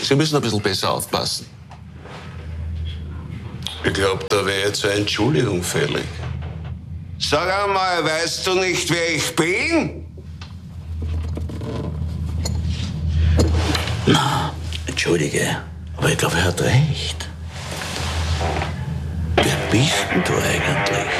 Sie müssen ein bisschen besser aufpassen. Ich glaube, da wäre jetzt eine Entschuldigung fällig. Sag einmal, weißt du nicht, wer ich bin? Na, entschuldige, aber ich glaube, er hat recht. Wer bist denn du eigentlich?